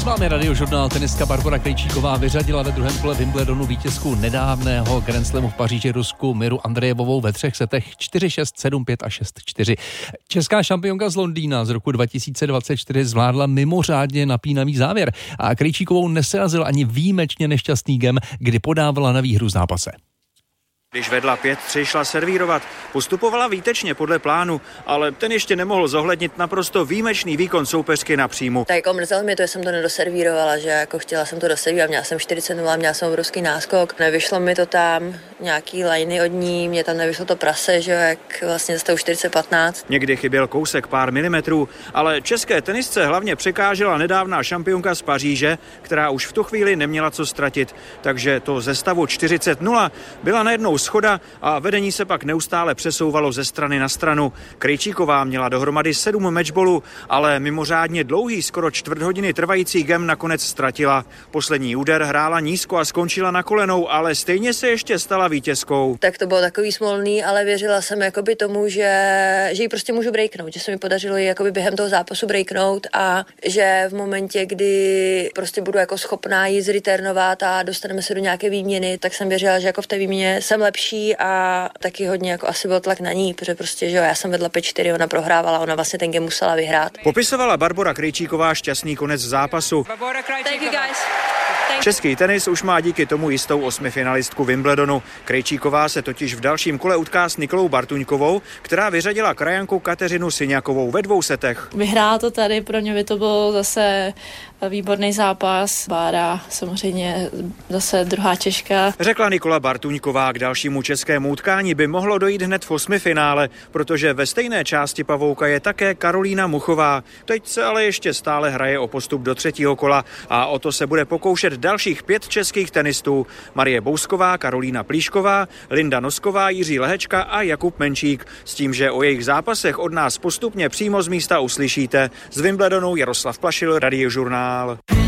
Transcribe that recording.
Máme radiožurnál. Teniska Barbora Krejčíková vyřadila ve druhém kole Wimbledonu vítězku nedávného Grand Slamu v Paříži Rusku Miru Andrejevovou ve 3 setech 4-6, 7-5 a 6-4. Česká šampionka z Londýna z roku 2024 zvládla mimořádně napínavý závěr a Krejčíkovou nesrazil ani výjimečně nešťastný gem, kdy podávala na výhru v zápase. Když vedla 5-3, šla servírovat. Postupovala výtečně podle plánu, ale ten ještě nemohl zohlednit naprosto výjimečný výkon soupeřky na příjmu. Tak jako mrzelo mě to, že jsem to nedoservírovala, že jako chtěla jsem to doservírovat, měla jsem 40-0, měla jsem obrovský náskok, nevyšlo mi to tam, nějaký lajny od ní, mě tam nevyšlo to prase, že jak vlastně zase už 40-15. Někdy chyběl kousek pár milimetrů, ale české tenisce hlavně překážela nedávná šampionka z Paříže, která už v tu chvíli neměla co ztratit, takže to ze stavu 40-0 byla najednou schoda a vedení se pak neustále přesouvalo ze strany na stranu. Krejčíková měla dohromady 7 matchballů, ale mimořádně dlouhý, skoro čtvrt hodiny trvající gem nakonec ztratila. Poslední úder hrála nízko a skončila na kolenou, ale stejně se ještě stala vítězkou. Tak to bylo takový smolný, ale věřila jsem jakoby tomu, že ji prostě můžu breaknout, že se mi podařilo ji jakoby během toho zápasu breaknout a že v momentě, kdy prostě budu jako schopná jí zreturnovat a dostaneme se do nějaké výměny, tak jsem věřila, že jako v té výměně jsem lepší a taky hodně jako asi byl tlak na ní, protože prostě, že jo, já jsem vedla 5-4, ona prohrávala, ona vlastně ten game musela vyhrát. Popisovala Barbora Krejčíková šťastný konec zápasu. Thank you guys. Český tenis už má díky tomu jistou osmifinalistku Wimbledonu. Krejčíková se totiž v dalším kole utká s Nikolou Bartuňkovou, která vyřadila krajanku Kateřinu Syňakovou ve 2 setech. Vyhrát to tady, pro ně by to byl zase výborný zápas. Bára samozřejmě zase druhá Češka. Řekla Nikola Bartuňková. K dalšímu českému utkání by mohlo dojít hned v 8finále, protože ve stejné části pavouka je také Karolína Muchová. Teď se ale ještě stále hraje o postup do 3. kola a o to se bude pokoušet dalších 5 českých tenistů. Marie Bousková, Karolína Plíšková, Linda Nosková, Jiří Lehečka a Jakub Menčík. S tím, že o jejich zápasech od nás postupně přímo z místa uslyšíte. Z Wimbledonu Jaroslav Plašil, Radiožurnál.